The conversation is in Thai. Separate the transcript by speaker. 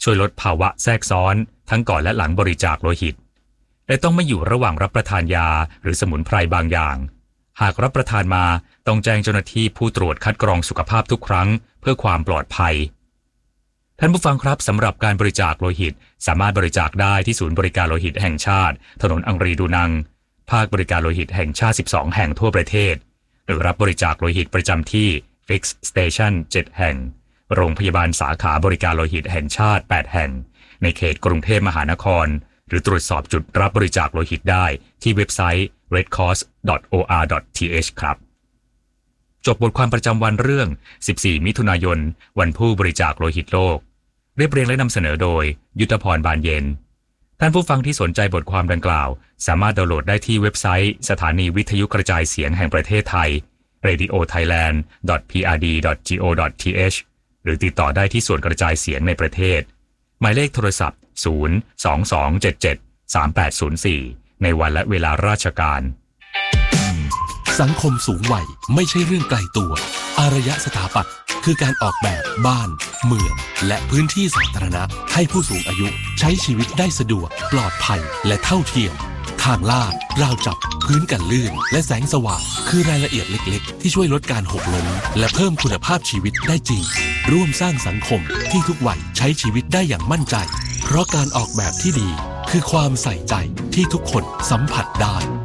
Speaker 1: ช่วยลดภาวะแทรกซ้อนทั้งก่อนและหลังบริจาคโลหิตและต้องไม่อยู่ระหว่างรับประทานยาหรือสมุนไพรบางอย่างหากรับประทานมาต้องแจ้งเจ้าหน้าที่ผู้ตรวจคัดกรองสุขภาพทุกครั้งเพื่อความปลอดภัยท่านผู้ฟังครับสำหรับการบริจาคโลหิตสามารถบริจาคได้ที่ศูนย์บริการโลหิตแห่งชาติถนนอังรีดูนังภาคบริการโลหิตแห่งชาติ12แห่งทั่วประเทศหรือรับบริจาคโลหิตประจำที่ Fix Station 7 แห่งโรงพยาบาลสาขาบริการโลหิตแห่งชาติ8แห่งในเขตกรุงเทพมหานครหรือตรวจสอบจุดรับบริจาคโลหิตได้ที่เว็บไซต์ redcross.or.th ครับจบบทความประจำวันเรื่อง14มิถุนายนวันผู้บริจาคโลหิตโลกเรียบเรียงและนำเสนอโดยยุทธพรบานเย็นท่านผู้ฟังที่สนใจบทความดังกล่าวสามารถดาวน์โหลดได้ที่เว็บไซต์สถานีวิทยุกระจายเสียงแห่งประเทศไทย radiothailand.prd.go.th หรือติดต่อได้ที่ส่วนกระจายเสียงในประเทศหมายเลขโทรศัพท์022773804ในวันและเวลาราชการ
Speaker 2: สังคมสูงวัยไม่ใช่เรื่องไกลตัวอารยสถาปัตย์คือการออกแบบบ้านเมืองและพื้นที่สาธารณะให้ผู้สูงอายุใช้ชีวิตได้สะดวกปลอดภัยและเท่าเทียมทางลาดราวจับพื้นกันลื่นและแสงสว่างคือรายละเอียดเล็กๆที่ช่วยลดการหกล้มและเพิ่มคุณภาพชีวิตได้จริงร่วมสร้างสังคมที่ทุกวัยใช้ชีวิตได้อย่างมั่นใจเพราะการออกแบบที่ดีคือความใส่ใจที่ทุกคนสัมผัสได้